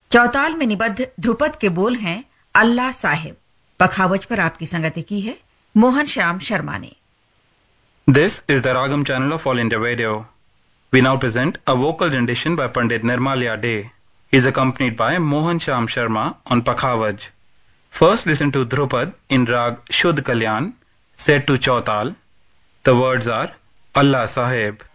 चौताल में निबद्ध ध्रुपद के बोल हैं अल्लाह साहिब। पखावज पर आपकी संगति की है मोहन श्याम शर्मा ने। This is the Ragam channel of All India Radio. We now present a vocal rendition by Pandit Nirmalya Dey. He is accompanied by Mohan Sham Sharma on Pakhavaj. First listen to Dhrupad in Rag Shuddh Kalyan, set to Chautal. The words are Allah Sahib.